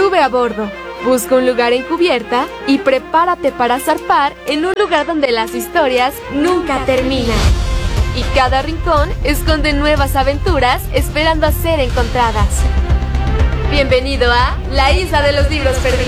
Sube a bordo, busca un lugar en cubierta y prepárate para zarpar en un lugar donde las historias nunca terminan. Y cada rincón esconde nuevas aventuras esperando a ser encontradas. Bienvenido a La Isla de los Libros Perdidos.